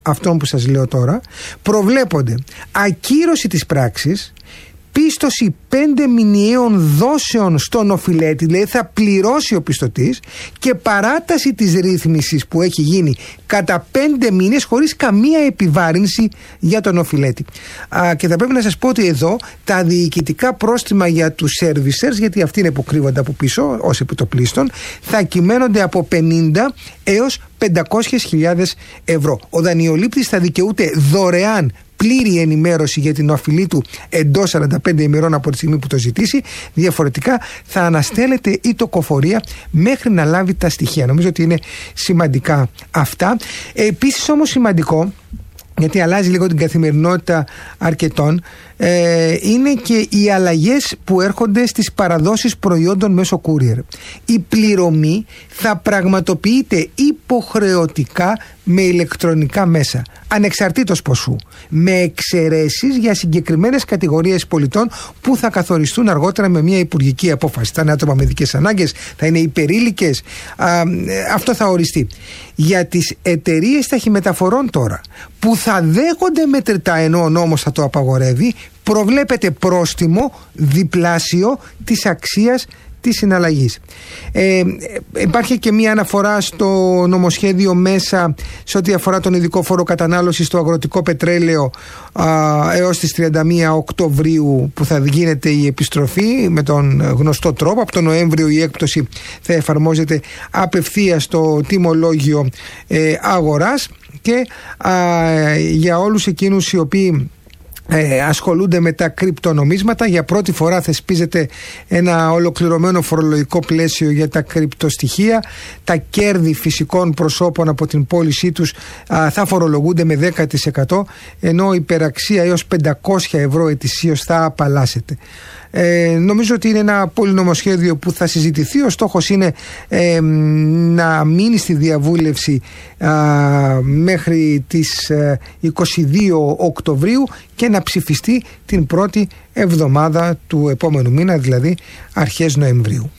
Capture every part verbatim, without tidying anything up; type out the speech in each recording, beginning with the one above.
αυτών που σας λέω τώρα, προβλέπονται ακύρωση της πράξης, πίστοση πέντε μηνιαίων δόσεων στον οφειλέτη, δηλαδή θα πληρώσει ο πιστωτής, και παράταση της ρύθμισης που έχει γίνει κατά πέντε μήνες χωρίς καμία επιβάρυνση για τον οφειλέτη. Α, και θα πρέπει να σας πω ότι εδώ τα διοικητικά πρόστιμα για τους servicers, γιατί αυτοί είναι που κρύβονται από πίσω ως επιτοπλίστων, θα κυμαίνονται από πενήντα έως πεντακόσιες χιλιάδες ευρώ. Ο δανειολήπτης θα δικαιούται δωρεάν πλήρη ενημέρωση για την οφειλή του εντός σαράντα πέντε ημερών από τη στιγμή που το ζητήσει. Διαφορετικά θα αναστέλλεται η τοκοφορία μέχρι να λάβει τα στοιχεία. Νομίζω ότι είναι σημαντικά αυτά. Επίσης όμως σημαντικό, γιατί αλλάζει λίγο την καθημερινότητα αρκετών, ε, είναι και οι αλλαγές που έρχονται στις παραδόσεις προϊόντων μέσω courier. Η πληρωμή θα πραγματοποιείται υποχρεωτικά με ηλεκτρονικά μέσα, ανεξαρτήτως ποσού, με εξαιρέσεις για συγκεκριμένες κατηγορίες πολιτών που θα καθοριστούν αργότερα με μια υπουργική απόφαση. Θα είναι άτομα με ειδικές ανάγκες, θα είναι υπερήλικες, α, αυτό θα οριστεί. Για τις εταιρείες ταχυμεταφορών τώρα, που θα δέχονται μετρητά ενώ ο νόμος θα το απαγορεύει, προβλέπεται πρόστιμο διπλάσιο της αξίας της συναλλαγής. Ε, υπάρχει και μία αναφορά στο νομοσχέδιο μέσα σε ό,τι αφορά τον ειδικό φόρο κατανάλωσης στο αγροτικό πετρέλαιο α, έως τις τριάντα μία Οκτωβρίου, που θα γίνεται η επιστροφή με τον γνωστό τρόπο. Από τον Νοέμβριο η έκπτωση θα εφαρμόζεται απευθείας στο τιμολόγιο ε, αγοράς, και α, για όλους εκείνους οι οποίοι Ε, ασχολούνται με τα κρυπτονομίσματα, για πρώτη φορά θεσπίζεται ένα ολοκληρωμένο φορολογικό πλαίσιο για τα κρυπτοστοιχεία. Τα κέρδη φυσικών προσώπων από την πώλησή τους α, θα φορολογούνται με δέκα τοις εκατό, ενώ η υπεραξία έως πεντακόσια ευρώ ετησίως θα απαλλάσσεται. Ε, νομίζω ότι είναι ένα πολύ νομοσχέδιο που θα συζητηθεί. Ο στόχος είναι ε, να μείνει στη διαβούλευση α, μέχρι τις ε, είκοσι δύο Οκτωβρίου και να ψηφιστεί την πρώτη εβδομάδα του επόμενου μήνα, δηλαδή αρχές Νοεμβρίου.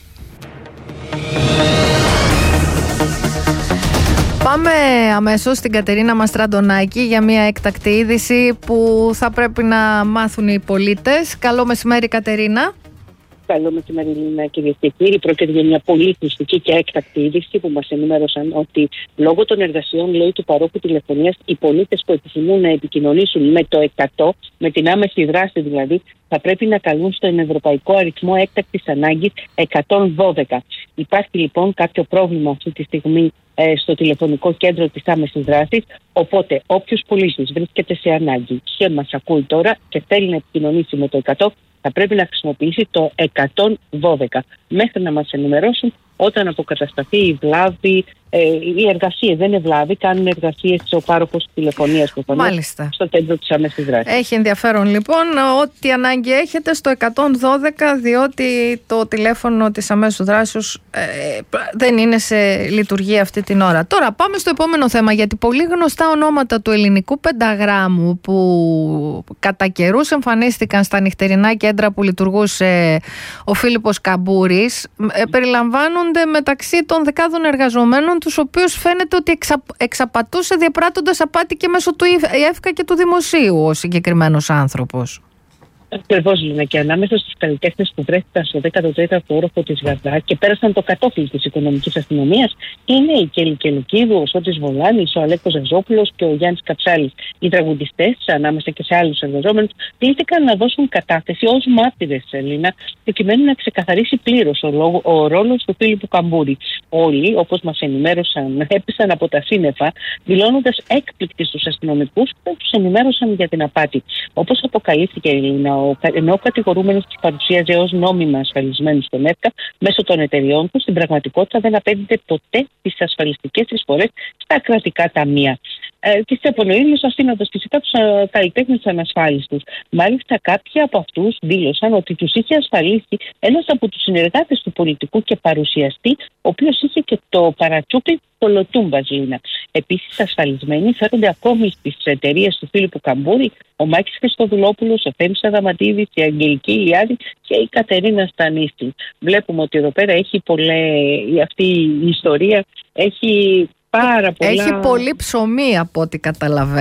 Πάμε αμέσως στην Κατερίνα Μαστραντονάκη για μια έκτακτη είδηση που θα πρέπει να μάθουν οι πολίτες. Καλό μεσημέρι, Κατερίνα. Καλό μεσημέρι, Λίνα, κυρίες και κύριοι. Πρόκειται για μια πολύ χρηστική και έκτακτη είδηση που μας ενημέρωσαν ότι λόγω των εργασιών, λέει, του παρόχου τηλεφωνίας, οι πολίτες που επιθυμούν να επικοινωνήσουν με το εκατό, με την άμεση δράση δηλαδή, θα πρέπει να καλούν στον ευρωπαϊκό αριθμό έκτακτης ανάγκης εκατόν δώδεκα. Υπάρχει λοιπόν κάποιο πρόβλημα αυτή τη στιγμή ε, στο τηλεφωνικό κέντρο της άμεσης δράσης. Οπότε, όποιος πολίτης βρίσκεται σε ανάγκη και μας ακούει τώρα και θέλει να επικοινωνήσει με το εκατό, θα πρέπει να χρησιμοποιήσει το εκατόν δώδεκα μέχρι να μας ενημερώσουν όταν αποκατασταθεί η βλάβη. Ε, οι εργασίες δεν είναι βλάβη, κάνουν εργασίες ο πάροχος τηλεφωνίας στο κέντρο της άμεσης δράσης. Έχει ενδιαφέρον λοιπόν, ό,τι ανάγκη έχετε στο εκατόν δώδεκα, διότι το τηλέφωνο της αμέσους δράσης ε, δεν είναι σε λειτουργία αυτή την ώρα. Τώρα πάμε στο επόμενο θέμα, γιατί πολύ γνωστά ονόματα του ελληνικού πενταγράμμου που κατά καιρούς εμφανίστηκαν στα νυχτερινά κέντρα που λειτουργούσε ο Φίλιππος Καμπούρης ε, περιλαμβάνονται μεταξύ των δεκάδων εργαζομένων, τους οποίους φαίνεται ότι εξα, εξαπατούσε διαπράττοντας απάτη και μέσω του ΕΦΚΑ και του δημοσίου ο συγκεκριμένος άνθρωπος. Ακριβώς, Λίνα, και ανάμεσα στους καλλιτέχνες που βρέθηκαν στο δέκατο τέταρτο όροφο της Γαδά και πέρασαν το κατόφλι της οικονομικής αστυνομίας είναι η Κέλλη Κελικίδου, ο Σώτης Βολάνης, ο Αλέκος Ζαζόπουλος και ο Γιάννης Καψάλης. Οι τραγουδιστές, ανάμεσα και σε άλλους εργαζόμενους, κλήθηκαν να δώσουν κατάθεση ως μάρτυρες, Λίνα, προκειμένου να ξεκαθαρίσει πλήρως ο, ο ρόλος του Φίλιππου Καμπούρη. Όλοι, όπως μας ενημέρωσαν, έπεσαν από τα σύννεφα, δηλώνοντας έκπληκτοι στους αστυνομικούς που τους ενημέρωσαν για την απάτη. Όπως αποκαλύφθηκε, η Λίνα, ενώ ο κατηγορούμενος της παρουσίαζε ως νόμιμα ασφαλισμένους στον ΕΦΚΑ μέσω των εταιριών του, στην πραγματικότητα δεν απέδιδε ποτέ τις ασφαλιστικές εισφορές στα κρατικά ταμεία. Ε, και στέφωνε ο ίδιος, αφήνοντας φυσικά τους καλλιτέχνες ανασφάλιστους. Μάλιστα, κάποιοι από αυτούς δήλωσαν ότι τους είχε ασφαλίσει ένας από τους συνεργάτες του πολιτικού και παρουσιαστή, ο οποίος είχε και το παρατσούκι Κολοτούμπας, Λίνα. Επίσης, ασφαλισμένοι φέρονται ακόμη στις εταιρείες του Φίλιππου Καμπούρη, ο Μάκης Χριστοδουλόπουλος, ο Θέμης Αδαματίδης, η Αγγελική Ηλιάδη και η Κατερίνα Στανίστη. Βλέπουμε ότι εδώ πέρα έχει πολλέ... αυτή η ιστορία έχει πάρα πολλά. Έχει πολύ ψωμί από ό,τι καταλαβαίνω.